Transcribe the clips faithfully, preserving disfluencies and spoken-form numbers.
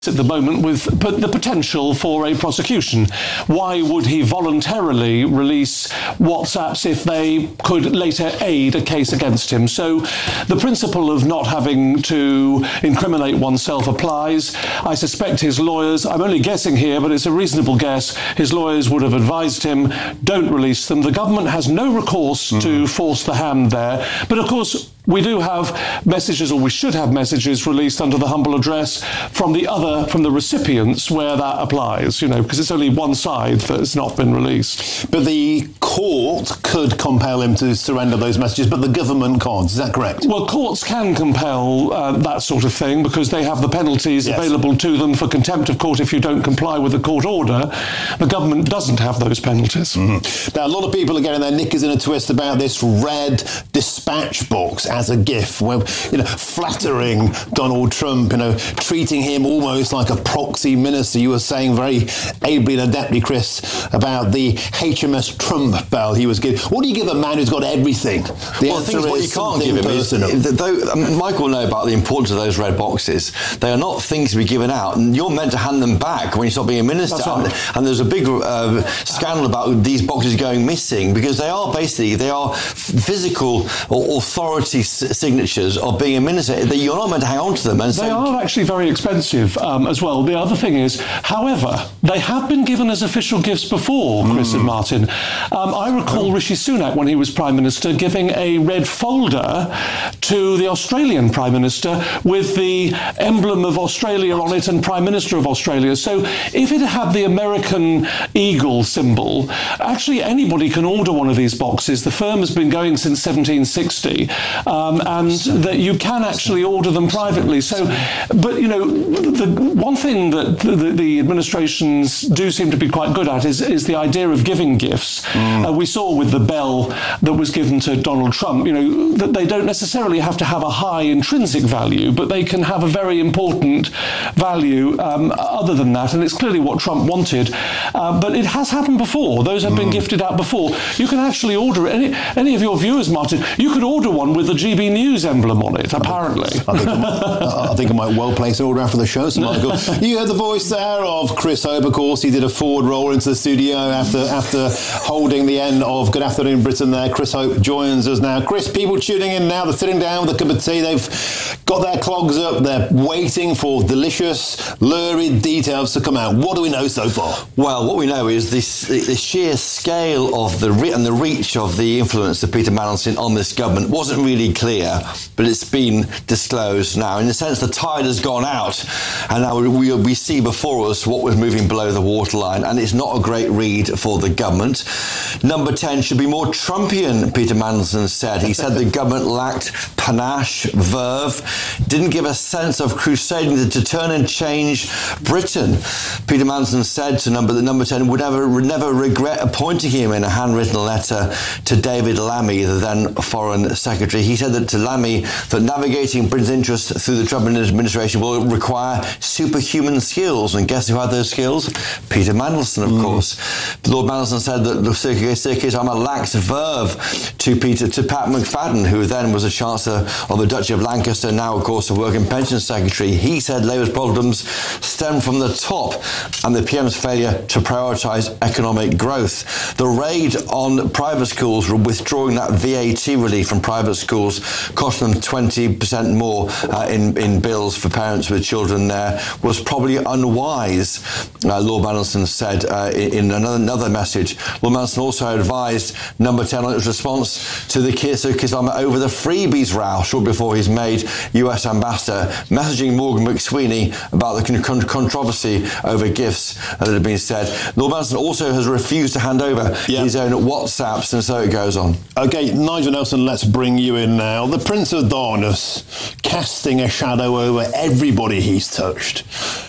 at the moment with the potential for a prosecution. Why would he voluntarily release WhatsApps if they could later aid a case against him? So the principle of not having to incriminate oneself applies. I suspect his lawyers, I'm only guessing here, but it's a reasonable guess, his lawyers would have advised him, don't release them. The government has no recourse mm. to force the hand there. But of course, we do have messages, or we should have messages released under the humble address from the other, from the recipients where that applies, you know, because it's only one side that's not been released. But the court could compel him to surrender those messages, but the government can't. Is that correct? Well, courts can compel uh, that sort of thing because they have the penalties yes. available to them for contempt of court if you don't comply with the court order. The government doesn't have those penalties. Mm-hmm. Now, a lot of people are getting their knickers in a twist about this red dispatch box as a gift, where, you know, flattering Donald Trump, you know, treating him almost like a proxy minister. You were saying very ably and adeptly, Chris, about the H M S Trump bell he was given. What do you give a man who's got everything? The well, answer is what you can't give him personal. is, though, um, Michael will know about the importance of those red boxes. They are not things to be given out, and you're meant to hand them back when you stop being a minister. That's right. and, and there's a big uh, scandal about these boxes going missing because they are basically, they are physical or authority signatures of being a minister, that you're not meant to hang on to them. And they so, are actually very expensive um, as well. The other thing is, however, they have been given as official gifts before, Chris mm. and Martin. Um, I recall Rishi Sunak, when he was Prime Minister, giving a red folder to the Australian Prime Minister with the emblem of Australia on it and Prime Minister of Australia. So if it had the American eagle symbol, actually anybody can order one of these boxes. The firm has been going since seventeen sixty. Um, and that you can actually order them privately. So, but, you know, the one thing that the, the administrations do seem to be quite good at is, is the idea of giving gifts. Mm. Uh, we saw with the bell that was given to Donald Trump, you know, that they don't necessarily have to have a high intrinsic value, but they can have a very important value um, other than that, and it's clearly what Trump wanted. Uh, but it has happened before. Those have mm. been gifted out before. You can actually order it. Any, any of your viewers, Martin, you could order one with the G B News emblem on it, apparently. I think I might, I think I might well place an order after the show. So Michael, you heard the voice there of Chris Hope, of course. He did a forward roll into the studio after after holding the end of Good Afternoon Britain there. Chris Hope joins us now. Chris, people tuning in now, they're sitting down with a cup of tea. They've got their clogs up. They're waiting for delicious, lurid details to come out. What do we know so far? Well, what we know is this, the sheer scale of the re- and the reach of the influence of Peter Mandelson on this government wasn't really clear, but it's been disclosed now. In a sense, the tide has gone out, and now we, we see before us what was moving below the waterline, and it's not a great read for the government. Number ten should be more Trumpian, Peter Mandelson said. He said the government lacked panache, verve, didn't give a sense of crusading to turn and change Britain. Peter Mandelson said to number the number ten would never, would never regret appointing him in a handwritten letter to David Lammy, the then Foreign Secretary. He said that to Lammy that navigating Britain's interests through the Trump administration will require superhuman skills. And guess who had those skills? Peter Mandelson, of mm. course. Lord Mandelson said that the Circuit Armor lacks verve to Peter to Pat McFadden, who then was a Chancellor of the Duchy of Lancaster, now, of course, a Work and Pension Secretary. He said Labour's problems stem from the top and the P M's failure to prioritise economic growth. The raid on private schools, withdrawing that V A T relief from private schools, cost them twenty percent more uh, in, in bills for parents with children there, was probably unwise, uh, Lord Mandelson said uh, in, in another, another message. Lord Mandelson also advised Number ten on its response to the Keir Starmer over the freebies row short before he's made U S ambassador, messaging Morgan McSweeney about the con- controversy over gifts that had been said. Lord Mandelson also has refused to hand over yeah. his own WhatsApps, and so it goes on. OK, Nigel Nelson, let's bring you in now. The Prince of Darkness casting a shadow over everybody he's touched.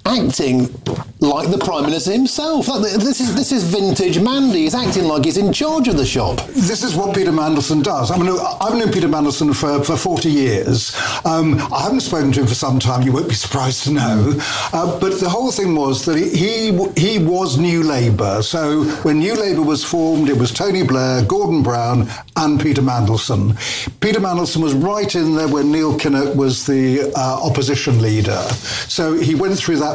acting like the Prime Minister himself. This is this is vintage Mandy. He's acting like he's in charge of the shop. This is what Peter Mandelson does. I mean, I've known Peter Mandelson for, for forty years. Um, I haven't spoken to him for some time, you won't be surprised to know. Uh, but the whole thing was that he, he was New Labour. So when New Labour was formed, it was Tony Blair, Gordon Brown and Peter Mandelson. Peter Mandelson was right in there when Neil Kinnock was the uh, opposition leader. So he went through that